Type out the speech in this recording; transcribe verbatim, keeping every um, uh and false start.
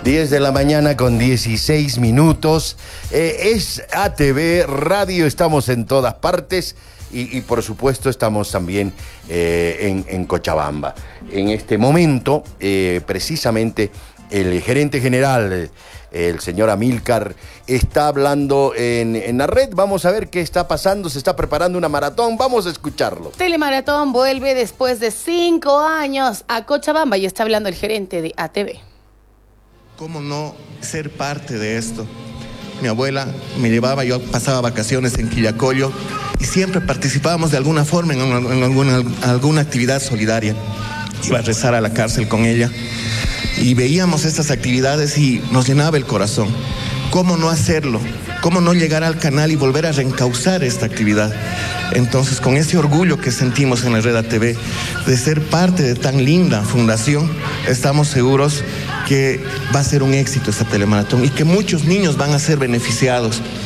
diez de la mañana con dieciséis minutos. Eh, es A T V Radio, estamos en todas partes y, y por supuesto estamos también eh, en, en Cochabamba. En este momento, eh, precisamente, el gerente general, el señor Amílcar, está hablando en, en la red. Vamos a ver qué está pasando. Se está preparando una maratón. Vamos a escucharlo. Telemaratón vuelve después de cinco años a Cochabamba y está hablando el gerente de A T V. ¿Cómo no ser parte de esto? Mi abuela me llevaba, yo pasaba vacaciones en Quillacollo y siempre participábamos de alguna forma en, en alguna, alguna actividad solidaria. Iba a rezar a la cárcel con ella y veíamos estas actividades y nos llenaba el corazón. ¿Cómo no hacerlo? ¿Cómo no llegar al canal y volver a reencauzar esta actividad? Entonces, con ese orgullo que sentimos en la red A T V de ser parte de tan linda fundación, estamos seguros que va a ser un éxito esta telemaratón y que muchos niños van a ser beneficiados.